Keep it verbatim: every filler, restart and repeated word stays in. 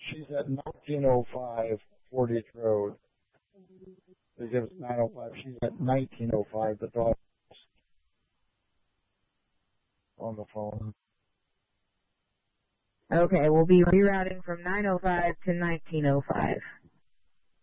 she's at nineteen oh five Portage Road. They give us nine oh five. She's at nineteen oh five. The dog on the phone. Okay, we'll be rerouting from nine oh five to nineteen oh five.